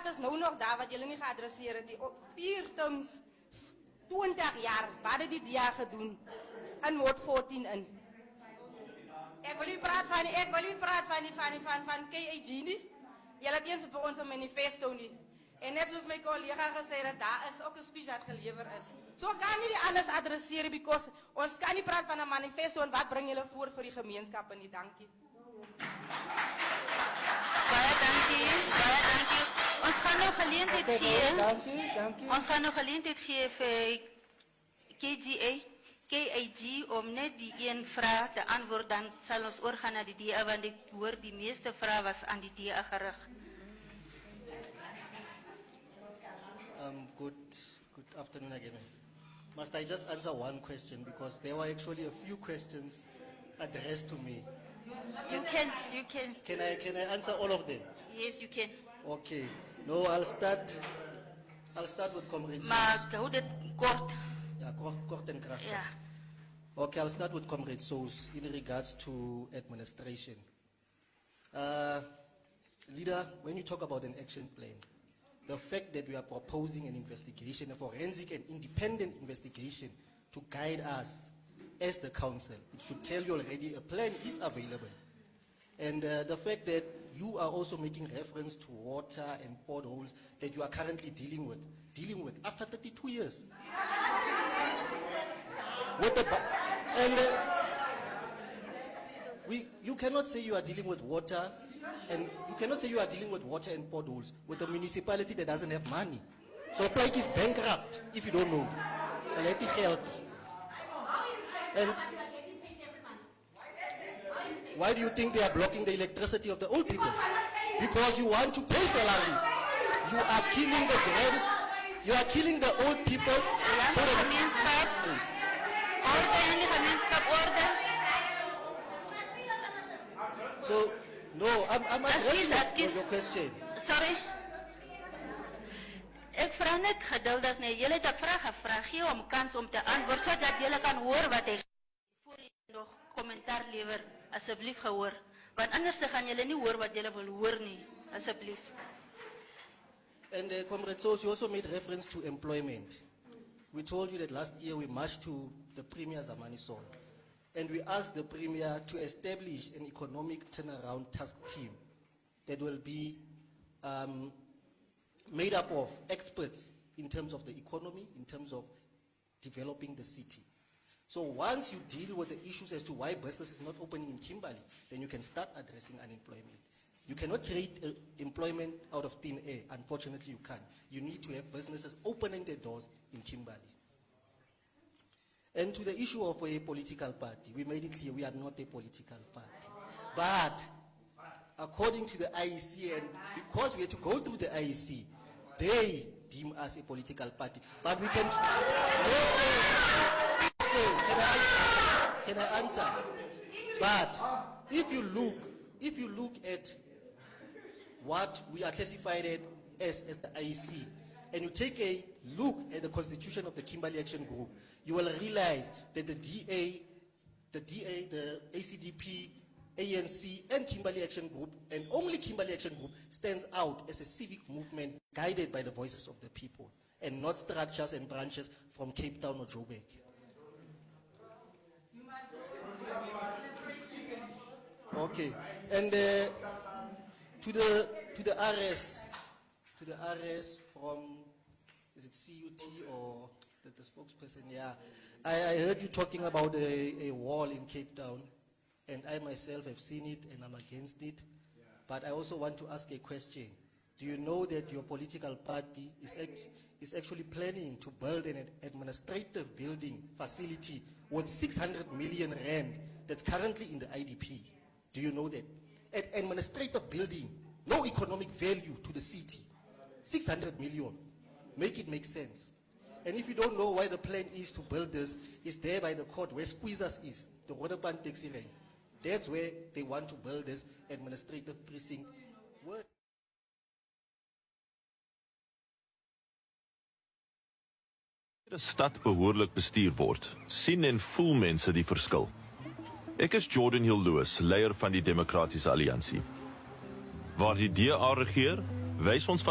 praat is nou nog daar wat jullie niet gaan adresseren. Die op 4 terms, 20 jaar, wat het die DA gedoen? En wordt 14 in. Ik wil niet praten van KAG niet. Jullie het eens op onze manifesto niet. En net zoals mijn collega gezegd heeft, daar is ook een speech wat geleverd is. Zo kan je niet anders adresseren, because ons kan niet praten van een manifesto en wat brengen jullie voor die gemeenschappen niet. Dank je. Baie dankie. Ons gaan nog geleentheid gee. Dankie. Ons gaan nog geleentheid gee vir KAG om net die een vraag te antwoord, dan sal ons oorgaan na die DA, want ek hoor die meeste vrae was aan die DA gerig. Good afternoon again. Must I just answer one question, because there were actually a few questions addressed to me. You can. Can I answer all of them? Yes, you can. Okay. No, I'll start with Comrade. Maar hou dit kort. Yeah, kort en krachtig. Ja. Okay, I'll start with Comrade Sous in regards to administration. Leader, when you talk about an action plan, the fact that we are proposing an investigation, a forensic and independent investigation to guide us as the council, it should tell you already a plan is available. And the fact that you are also making reference to water and potholes that you are currently dealing with after 32 years. You cannot say you are dealing with water, and you cannot say you are dealing with water and potholes with a municipality that doesn't have money. So Plaik is bankrupt, if you don't know. And why do you think they are blocking the electricity of the old people? Because you want to pay salaries. You are killing the grand. You are killing the old people. So no, I'm addressing your question. Sorry. Ik vraag net geduldig nee. Jullie het 'n vraag gevra. Gee hom kans om te antwoord sodat jullie kan hoor wat hy voor jy nog kommentaar lewer. Asseblief gehoor. Want anders gaan jullie niet hoor wat jullie wil hoor nie. Asseblief. And Comrade Sous, you also made reference to employment. We told you that last year we marched to the Premier Zamani Sol, and we asked the Premier to establish an economic turnaround task team that will be made up of experts in terms of the economy, in terms of developing the city. So once you deal with the issues as to why business is not opening in Kimberley, then you can start addressing unemployment. You cannot create employment out of thin air. Unfortunately, you can't. You need to have businesses opening their doors in Kimberley. And to the issue of a political party, we made it clear we are not a political party. But according to the IEC, and because we had to go through the IEC, they deem us a political party. But we can... Can I answer? But if you look at what we are classified as the IEC, and you take a look at the constitution of the Kimberley Action Group, you will realize that the DA, the ACDP, ANC, and Kimberley Action Group, and only Kimberley Action Group, stands out as a civic movement guided by the voices of the people, and not structures and branches from Cape Town or Joburg. Okay, and to the RS from, is it CUT or the spokesperson? Yeah, I heard you talking about a wall in Cape Town, and I myself have seen it and I'm against it. But I also want to ask a question. Do you know that your political party is actually planning to build an administrative building facility with 600 million rand that's currently in the IDP? Do you know that? An administrative building, no economic value to the city. 600 million. Make it make sense. And if you don't know why the plan is to build this, it's there by the court where Squeezers is, the Rotterdam taxi rank. That's where they want to build this administrative precinct. De stad behoorlik bestuur word, sien en voel mense die verskil. Ek is Jordan Hill Lewis, leier van die Demokratiese Alliansie. Waar die DA regeer, wys ons